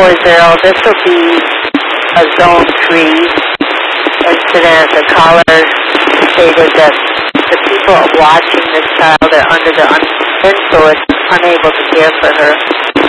this will be a Zone 3 incident. The caller stated that the people watching this child are under the influence, unable to care for her.